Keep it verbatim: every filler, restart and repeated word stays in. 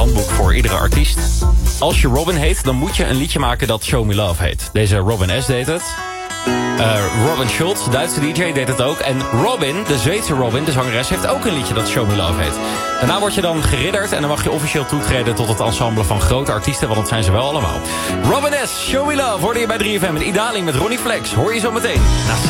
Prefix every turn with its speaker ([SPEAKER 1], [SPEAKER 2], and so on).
[SPEAKER 1] handboek voor iedere artiest. Als je Robin heet, dan moet je een liedje maken dat Show Me Love heet. Deze Robin S. deed het. Uh, Robin Schulz, Duitse D J, deed het ook. En Robin, de Zweedse Robin, de zangeres, heeft ook een liedje dat Show Me Love heet. Daarna word je dan geridderd en dan mag je officieel toetreden tot het ensemble van grote artiesten, want dat zijn ze wel allemaal. Robin S., Show Me Love, hoorde je bij drie F M. Met Idali met Ronnie Flex, hoor je zo meteen. Na